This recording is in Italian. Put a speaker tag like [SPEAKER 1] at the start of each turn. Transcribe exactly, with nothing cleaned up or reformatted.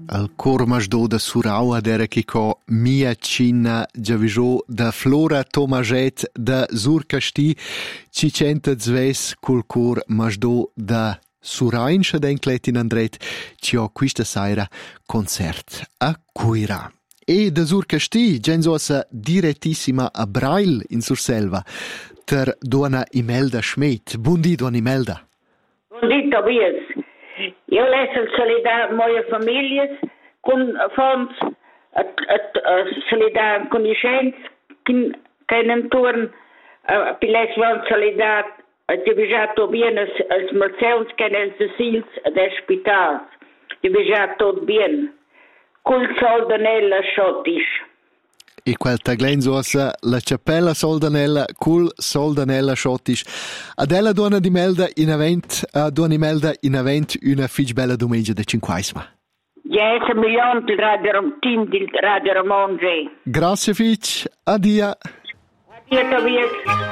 [SPEAKER 1] Al cormasdo da Surau ad era che co mia cinna giaviso da Flora Tomaget da Surcasti ci centa zves col cor masdo da Surain schedenklet in Andret ci ho questa sera concert a Cuira. E da Surcasti genzosa direttissima a Brail in Surselva ter dona Imelda Schmidt. Buondì dona Imelda.
[SPEAKER 2] Buondì Tobias. Io lesso il solidar moje famiglie con fonds solidar conoscenza che non torn per les von solidar divisato bien als Marcels che nel Cecils ad ospitals divisato bien col soldanella schottisch.
[SPEAKER 1] E quel taglenzo ossa la cappella soldanella col soldanella schottisch. Adela dona di Melda in avent, uh, dona Imelda in avent una fig bella domenica de cinquaisma.
[SPEAKER 2] Yes, un milione del radio, team del Radio Ramonge.
[SPEAKER 1] Grazie fig, adia.
[SPEAKER 2] Adia Tobias.